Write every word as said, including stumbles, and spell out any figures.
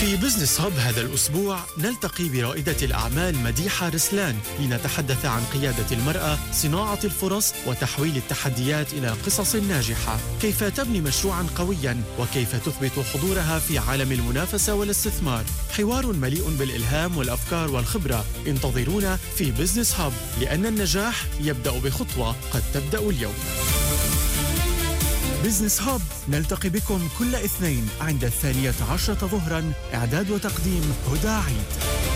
في بزنس هاب هذا الأسبوع نلتقي برائدة الأعمال مديحة رسلان لنتحدث عن قيادة المرأة، صناعة الفرص وتحويل التحديات إلى قصص ناجحة. كيف تبني مشروعا قويا وكيف تثبت حضورها في عالم المنافسة والاستثمار. حوار مليء بالإلهام والأفكار والخبرة. انتظرونا في بزنس هاب، لأن النجاح يبدأ بخطوة قد تبدأ اليوم. بزنس هاب نلتقي بكم كل اثنين عند الثانية عشرة ظهرا. إعداد وتقديم هدى عيد.